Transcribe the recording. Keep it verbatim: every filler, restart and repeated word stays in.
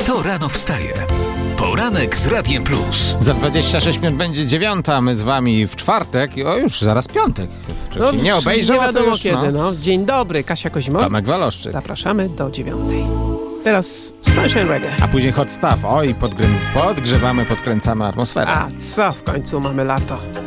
Kto rano wstaje? Poranek z Radiem Plus. Za dwadzieścia sześć minut będzie dziewiąta, my z wami w czwartek, o już zaraz piątek. No, nie obejrzał, nie a to wiadomo już, kiedy, no. no. Dzień dobry, Kasia Kozimow. Tomek Waloszczyk. Zapraszamy do dziewiątej. Teraz Sunshine Reggae. A później hot stuff. Oj, podgry- podgrzewamy, podkręcamy atmosferę. A co, w końcu mamy lato.